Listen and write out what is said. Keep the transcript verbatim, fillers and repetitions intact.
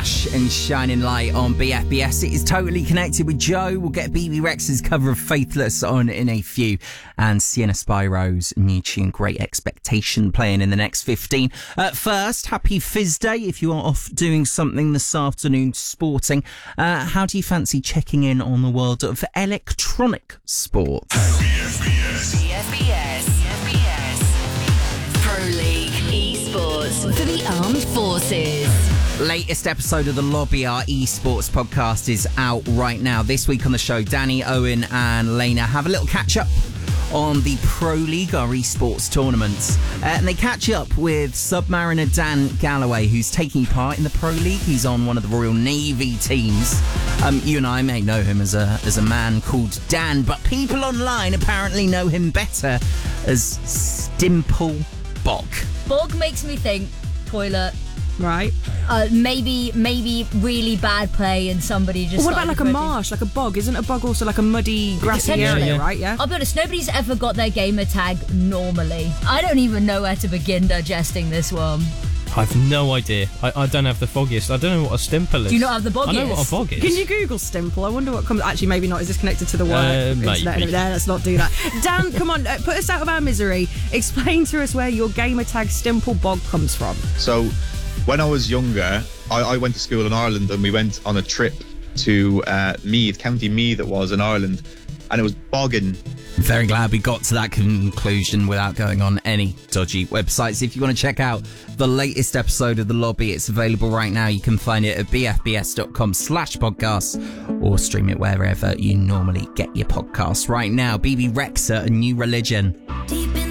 Clash and Shining Light on B F B S. It is totally connected with Joe. We'll get B B Rex's cover of Faithless on in a few. And Sienna Spiro's new tune, Great Expectation, playing in the next fifteen. Uh, first, happy Fizz Day if you are off doing something this afternoon sporting. Uh, how do you fancy checking in on the world of electronic sports? B F B S. B F B S. B F B S. Pro League Esports for the Armed Forces. Latest episode of The Lobby, our esports podcast, is out right now. This week on the show, Danny, Owen and Lena have a little catch-up on the Pro League, our esports tournaments. Uh, and they catch up with Submariner Dan Galloway, who's taking part in the Pro League. He's on one of the Royal Navy teams. Um, you and I may know him as a as a man called Dan, but people online apparently know him better as Stimple Bog. Bog makes me think toilet. Right. Uh, maybe, maybe really bad play and somebody just. Well, what about like a started marsh, like a bog? Isn't a bog also like a muddy, grassy Potentially. area, right? Yeah. I'll be honest, nobody's ever got their gamer tag normally. I don't even know where to begin digesting this one. I've no idea. I, I don't have the foggiest. I don't know what a stimple is. Do you not have the boggiest? I know what a bog is. Can you Google Stimple? I wonder what comes. Actually, maybe not. Is this connected to the work Uh, internet? maybe. No, let's not do that. Dan, come on, uh, put us out of our misery. Explain to us where your gamer tag Stimple Bog comes from. So, when I was younger, I, I went to school in Ireland and we went on a trip to uh, Meath, County Meath it was in Ireland, and it was bogging. Very glad we got to that conclusion without going on any dodgy websites. If you want to check out the latest episode of The Lobby, it's available right now. You can find it at bfbs.com slash podcasts or stream it wherever you normally get your podcasts. Right now, B B Rexa, A New Religion. Deep in